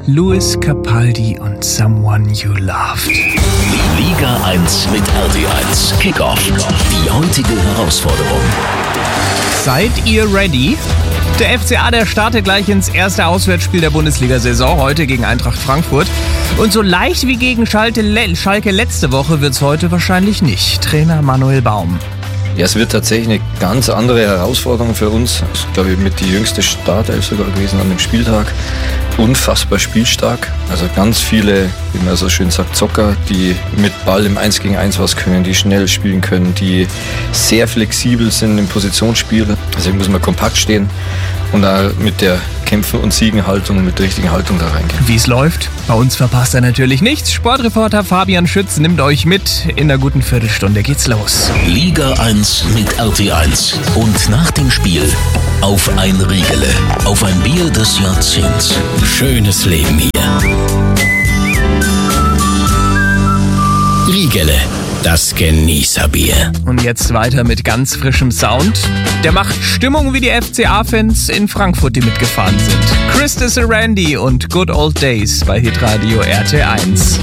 Louis Capaldi und Someone You Loved. Liga 1 mit RT1 Kickoff. Die heutige Herausforderung. Seid ihr ready? Der FCA, der startet gleich ins erste Auswärtsspiel der Bundesliga-Saison, heute gegen Eintracht Frankfurt. Und so leicht wie gegen Schalke letzte Woche wird's heute wahrscheinlich nicht. Trainer Manuel Baum. Ja, es wird tatsächlich eine ganz andere Herausforderung für uns. Das ist, glaube ich, mit die jüngste Startelf sogar gewesen an dem Spieltag. Unfassbar spielstark. Also ganz viele, wie man so schön sagt, Zocker, die mit Ball im 1 gegen 1 was können, die schnell spielen können, die sehr flexibel sind im Positionsspiel. Deswegen muss man kompakt stehen und auch mit der Kämpfen- und Siegenhaltung und mit der richtigen Haltung da reingehen. Wie es läuft? Bei uns verpasst er natürlich nichts. Sportreporter Fabian Schütz nimmt euch mit. In einer guten Viertelstunde geht's los. Liga 1 mit RT1. Und nach dem Spiel auf ein Riegele. Auf ein Bier des Jahrzehnts. Schönes Leben hier. Riegele. Das Genießerbier. Und jetzt weiter mit ganz frischem Sound. Der macht Stimmung wie die FCA-Fans in Frankfurt, die mitgefahren sind. Chris Randy und Good Old Days bei Hitradio RT1.